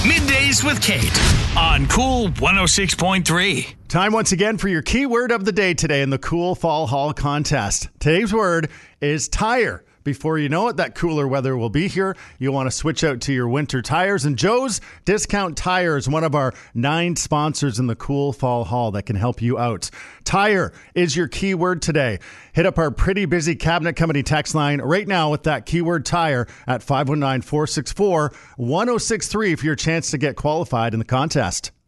Middays with Kate on Cool 106.3. Time once again for your keyword of the day today in the Cool Fall Haul contest. Today's word is tire. Before you know it, that cooler weather will be here. You'll want to switch out to your winter tires. And Joe's Discount Tire is one of our 9 sponsors in the Cool Fall Haul that can help you out. Tire is your keyword today. Hit up our pretty busy Cabinet Company text line right now with that keyword tire at 519-464-1063 for your chance to get qualified in the contest.